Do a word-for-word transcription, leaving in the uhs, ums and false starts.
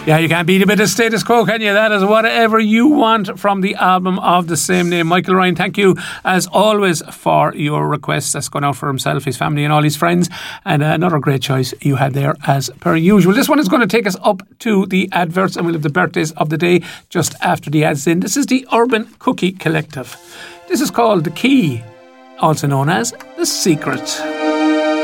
Yeah, you can't beat a bit of Status Quo, can you? That is Whatever You Want from the album of the same name. Michael Ryan, thank you as always for your requests. That's gone out for himself, his family and all his friends. And another great choice you had there as per usual. This one is going to take us up to the adverts, and we'll have the birthdays of the day just after the ads in. This is the Urban Cookie Collective. This is called The Key, also known as The Secret.